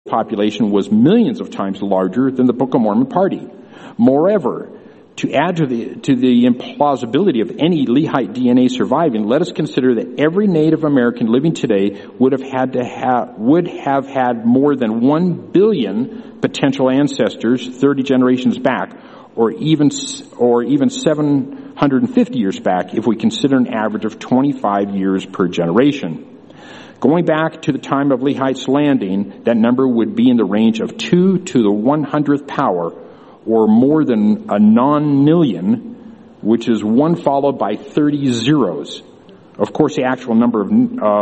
population was millions of times larger than the Book of Mormon party. Moreover, to add to the implausibility of any Lehite DNA surviving, let us consider that every Native American living today would have had more than 1 billion potential ancestors 30 generations back, or even 750 years back if we consider an average of 25 years per generation. Going back to the time of Lehites landing, that number would be in the range of 2 to the 100th power, or more than a non-million, which is 1 followed by 30 zeros. Of course, the actual number of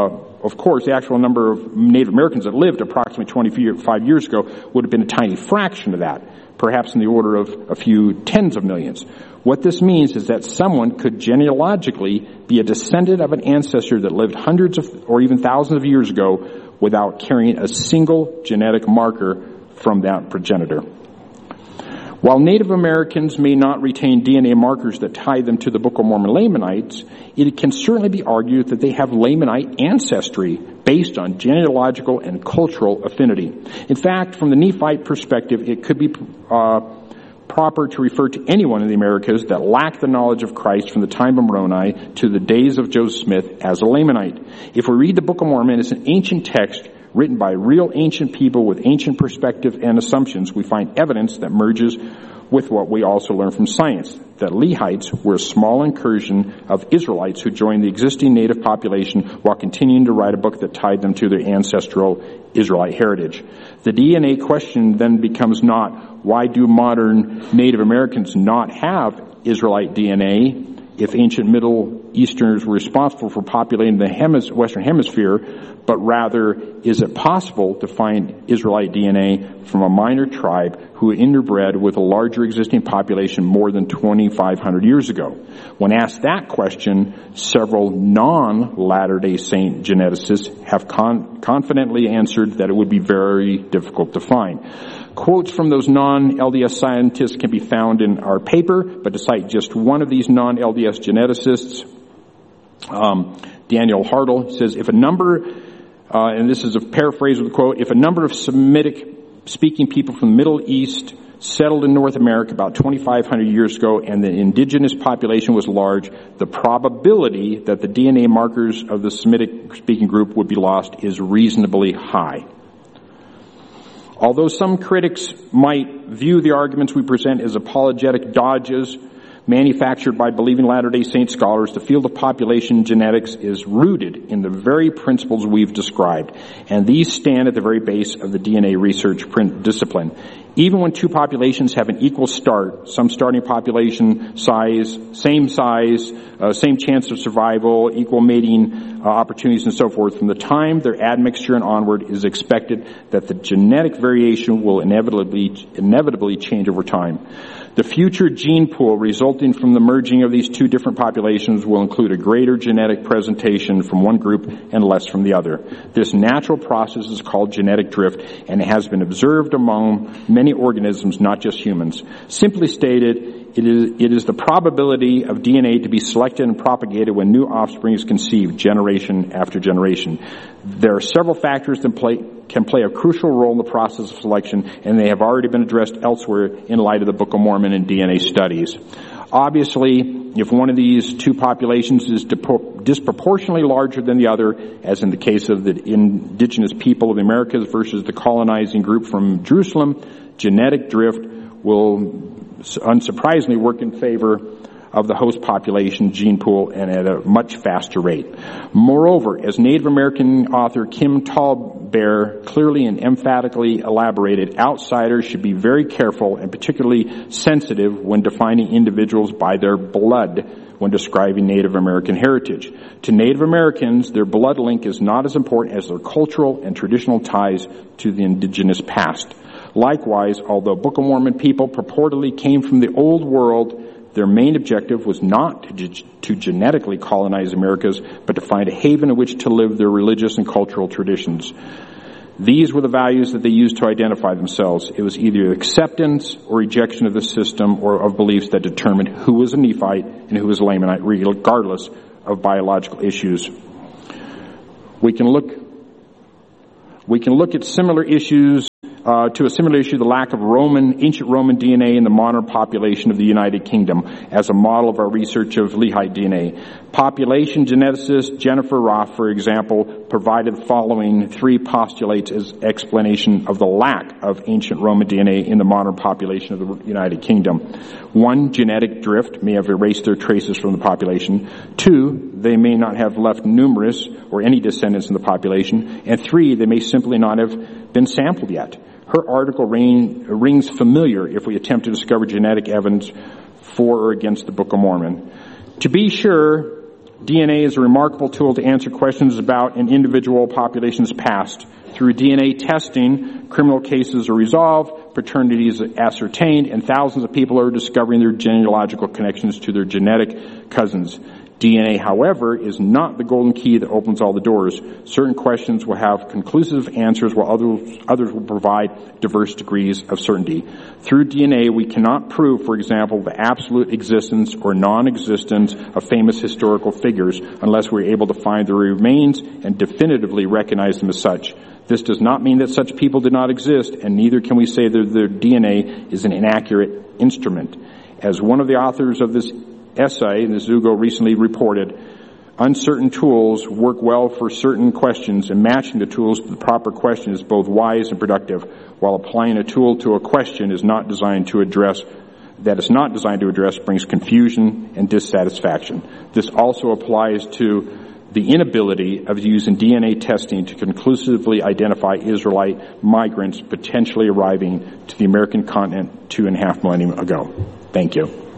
Native Americans that lived approximately 25 years ago would have been a tiny fraction of that, perhaps in the order of a few tens of millions. What this means is that someone could genealogically be a descendant of an ancestor that lived hundreds of or even thousands of years ago without carrying a single genetic marker from that progenitor. While Native Americans may not retain DNA markers that tie them to the Book of Mormon Lamanites, it can certainly be argued that they have Lamanite ancestry based on genealogical and cultural affinity. In fact, from the Nephite perspective, it could be proper to refer to anyone in the Americas that lacked the knowledge of Christ from the time of Moroni to the days of Joseph Smith as a Lamanite. If we read the Book of Mormon as an ancient text written by real ancient people with ancient perspective and assumptions, we find evidence that merges with what we also learn from science, that Lehites were a small incursion of Israelites who joined the existing native population while continuing to write a book that tied them to their ancestral Israelite heritage. The DNA question then becomes not, why do modern Native Americans not have Israelite DNA if ancient Middle Easterners were responsible for populating the Western Hemisphere, but rather, is it possible to find Israelite DNA from a minor tribe who interbred with a larger existing population more than 2,500 years ago? When asked that question, several non-Latter-day Saint geneticists have confidently answered that it would be very difficult to find. Quotes from those non-LDS scientists can be found in our paper, but to cite just one of these non-LDS geneticists, Daniel Hartle says, if a number, and this is a paraphrase of the quote, if a number of Semitic-speaking people from the Middle East settled in North America about 2,500 years ago and the indigenous population was large, the probability that the DNA markers of the Semitic-speaking group would be lost is reasonably high. Although some critics might view the arguments we present as apologetic dodges manufactured by believing Latter-day Saint scholars, the field of population genetics is rooted in the very principles we've described, and these stand at the very base of the DNA research discipline. Even when two populations have an equal start, some starting population size, same chance of survival, equal mating opportunities and so forth, from the time their admixture and onward, is expected that the genetic variation will inevitably change over time. The future gene pool resulting from the merging of these two different populations will include a greater genetic presentation from one group and less from the other. This natural process is called genetic drift, and it has been observed among many organisms, not just humans. Simply stated, it is the probability of DNA to be selected and propagated when new offspring is conceived, generation after generation. There are several factors that can play a crucial role in the process of selection, and they have already been addressed elsewhere in light of the Book of Mormon and DNA studies. Obviously, if one of these two populations is disproportionately larger than the other, as in the case of the indigenous people of the Americas versus the colonizing group from Jerusalem, genetic drift will unsurprisingly work in favor of the host population gene pool, and at a much faster rate. Moreover, as Native American author Kim Tallbear clearly and emphatically elaborated, outsiders should be very careful and particularly sensitive when defining individuals by their blood when describing Native American heritage. To Native Americans, their blood link is not as important as their cultural and traditional ties to the indigenous past. Likewise, although Book of Mormon people purportedly came from the old world, their main objective was not to genetically colonize Americas, but to find a haven in which to live their religious and cultural traditions. These were the values that they used to identify themselves. It was either acceptance or rejection of the system or of beliefs that determined who was a Nephite and who was a Lamanite, regardless of biological issues. We can look We can look at similar issues, to a similar issue, the lack of ancient Roman DNA in the modern population of the United Kingdom as a model of our research of Lehigh DNA. Population geneticist Jennifer Roth, for example, provided the following 3 postulates as explanation of the lack of ancient Roman DNA in the modern population of the United Kingdom. 1, genetic drift may have erased their traces from the population. 2, they may not have left numerous or any descendants in the population. And 3, they may simply not have been sampled yet. Her article rings familiar if we attempt to discover genetic evidence for or against the Book of Mormon. To be sure, DNA is a remarkable tool to answer questions about an individual population's past. Through DNA testing, criminal cases are resolved, fraternities are ascertained, and thousands of people are discovering their genealogical connections to their genetic cousins. DNA, however, is not the golden key that opens all the doors. Certain questions will have conclusive answers while others will provide diverse degrees of certainty. Through DNA, we cannot prove, for example, the absolute existence or non-existence of famous historical figures unless we're able to find their remains and definitively recognize them as such. This does not mean that such people did not exist, and neither can we say that their DNA is an inaccurate instrument. As one of the authors of this essay, and Zugo recently reported, uncertain tools work well for certain questions, and matching the tools to the proper question is both wise and productive, while applying a tool to a question is not designed to address brings confusion and dissatisfaction. This also applies to the inability of using DNA testing to conclusively identify Israelite migrants potentially arriving to the American continent 2.5 millennia ago. Thank you.